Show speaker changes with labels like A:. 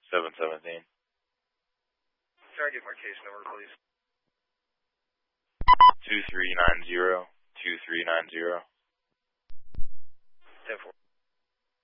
A: 717.
B: Sorry, give my case number, please.
A: 2390. 2390.
B: 10-4.